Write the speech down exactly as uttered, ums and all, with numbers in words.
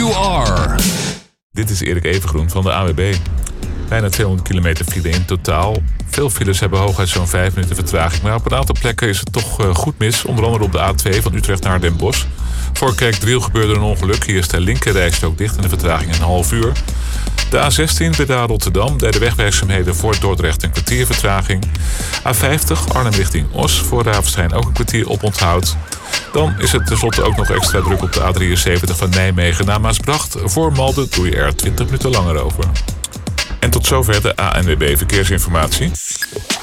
you are. Dit is Erik Evengroen van de A W B. Bijna tweehonderd kilometer file in totaal. Veel files hebben hooguit zo'n vijf minuten vertraging. Maar op een aantal plekken is het toch uh, goed mis. Onder andere op de A twee van Utrecht naar Den Bosch. Voor Kerkdriel gebeurde een ongeluk. Hier is de linkerrijstrook dicht en de vertraging een half uur. De A zestien Breda-Rotterdam. Bij de wegwerkzaamheden voor Dordrecht een kwartier vertraging. A vijftig Arnhem richting Os. Voor Ravenstein ook een kwartier oponthoud. Dan is het tenslotte ook nog extra druk op de A drieënzeventig van Nijmegen naar Maasbracht. Voor Malden doe je er twintig minuten langer over. En tot zover de A N W B Verkeersinformatie.